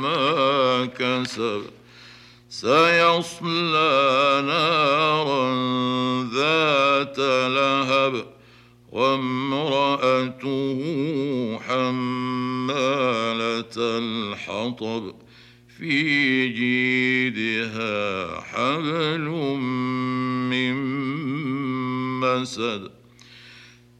ما كسب سيصلى نارا ذات لهب وامرأته حمالة الحطب في جيدها حبل من مسد